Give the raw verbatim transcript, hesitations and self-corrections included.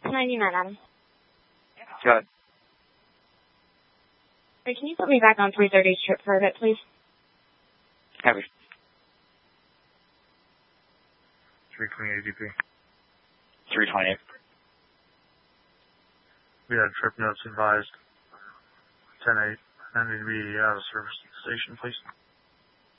ninety-nine, Adam. Go ahead. Hey, can you put me back on three thirty's trip for a bit, please? Happy. three twenty-eight D P. three twenty-eight. We had trip notes advised. ten eight. I need to be out of service at the station, please.